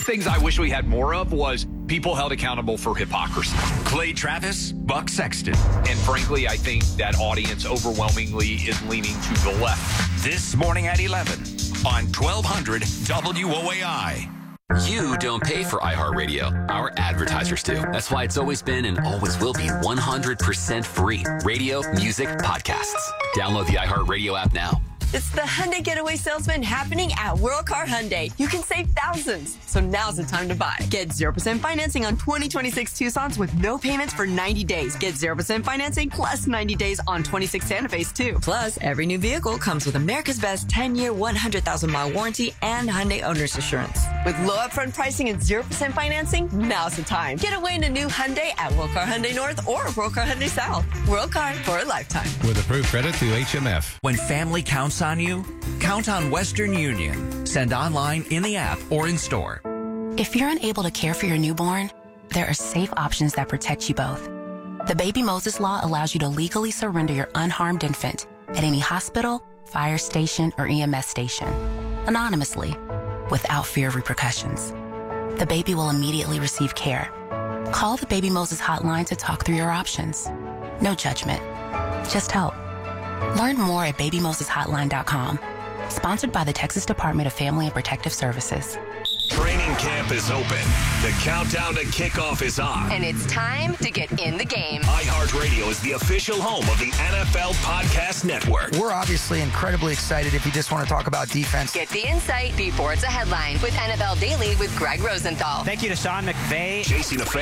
things I wish we had more of was people held accountable for hypocrisy. Clay Travis, Buck Sexton. And frankly, I think that audience overwhelmingly is leaning to the left. This morning at 11 on 1200 WOAI. You don't pay for iHeartRadio. Our advertisers do. That's why it's always been and always will be 100% free. Radio, music, podcasts. Download the iHeartRadio app now. It's the Hyundai Getaway Salesman happening at World Car Hyundai. You can save thousands, so now's the time to buy. Get 0% financing on 2026 Tucsons with no payments for 90 days. Get 0% financing plus 90 days on 26 Santa Fe's too. Plus, every new vehicle comes with America's Best 10-year, 100,000-mile warranty and Hyundai Owner's Assurance. With low upfront pricing and 0% financing, now's the time. Get away in a new Hyundai at World Car Hyundai North or World Car Hyundai South. World Car for a lifetime. With approved credit through HMF. When family counts on you, count on Western Union. Send online, in the app, or in store. If you're unable to care for your newborn, there are safe options that protect you both. The Baby Moses Law allows you to legally surrender your unharmed infant at any hospital, fire station, or EMS station, anonymously, without fear of repercussions. The baby will immediately receive care. Call the Baby Moses hotline to talk through your options. No judgment, just help. Learn more at babymoseshotline.com. Sponsored by the Texas Department of Family and Protective Services. Training camp is open. The countdown to kickoff is on. And it's time to get in the game. iHeartRadio is the official home of the NFL Podcast Network. We're obviously incredibly excited if you just want to talk about defense. Get the insight before it's a headline with NFL Daily with Greg Rosenthal. Thank you to Sean McVay. Jason